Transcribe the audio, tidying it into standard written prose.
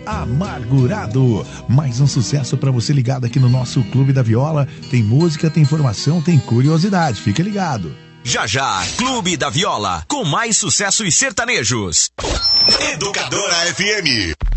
Amargurado. Mais um sucesso para você ligado aqui no nosso Clube da Viola. Tem música, tem informação, tem curiosidade. Fica ligado. Já já, Clube da Viola, com mais sucessos sertanejos. Educadora FM.